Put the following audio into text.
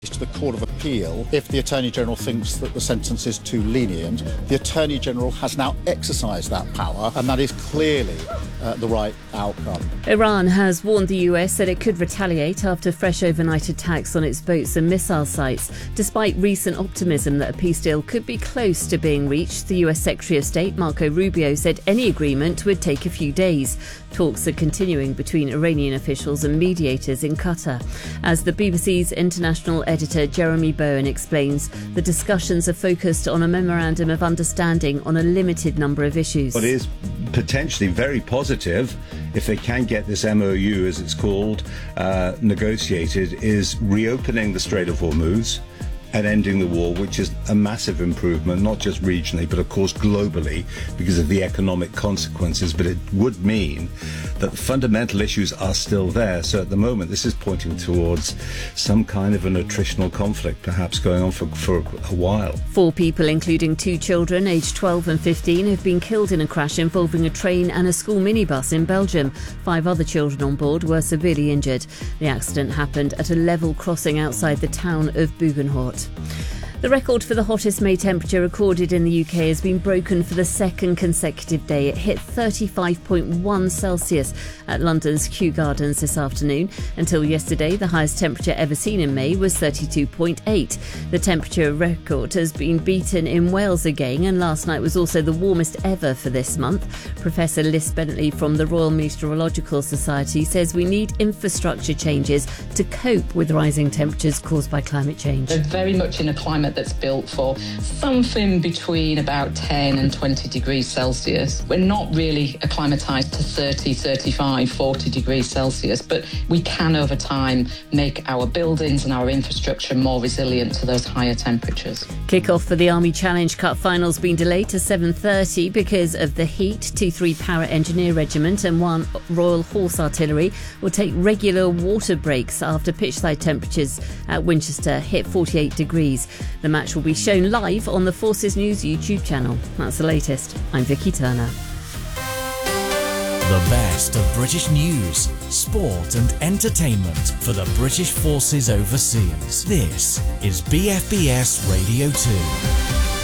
to the Court of Appeal. If the Attorney General thinks that the sentence is too lenient, the Attorney General has now exercised that power, and that is clearly the right outcome. Iran has warned the US that it could retaliate after fresh overnight attacks on its boats and missile sites. Despite recent optimism that a peace deal could be close to being reached, the US Secretary of State Marco Rubio said any agreement would take a few days. Talks are continuing between Iranian officials and mediators in Qatar. As the BBC's international editor Jeremy Bowen explains, the discussions are focused on a memorandum of understanding on a limited number of issues. What is potentially very positive, if they can get this MOU, as it's called, negotiated, is reopening the Strait of Hormuz and ending the war, which is a massive improvement, not just regionally, but of course globally, because of the economic consequences. But it would mean that the fundamental issues are still there. So at the moment, this is pointing towards some kind of an attritional conflict, perhaps going on for a while. 4 people, including 2 children aged 12 and 15, have been killed in a crash involving a train and a school minibus in Belgium. 5 other children on board were severely injured. The accident happened at a level crossing outside the town of Bugenhout. The record for the hottest May temperature recorded in the UK has been broken for the second consecutive day. It hit 35.1 Celsius at London's Kew Gardens this afternoon. Until yesterday, the highest temperature ever seen in May was 32.8. The temperature record has been beaten in Wales again, and last night was also the warmest ever for this month. Professor Liz Bentley from the Royal Meteorological Society says we need infrastructure changes to cope with rising temperatures caused by climate change. We're very much in a climate that's built for something between about 10 and 20 degrees Celsius. We're not really acclimatised to 30, 35, 40 degrees Celsius, but we can over time make our buildings and our infrastructure more resilient to those higher temperatures. Kick-off for the Army Challenge Cup finals been delayed to 7:30 because of the heat. 2-3 Para Engineer Regiment and 1 Royal Horse Artillery will take regular water breaks after pitchside temperatures at Winchester hit 48 degrees. The match will be shown live on the Forces News YouTube channel. That's the latest. I'm Vicky Turner. The best of British news, sport and entertainment for the British Forces overseas. This is BFBS Radio 2.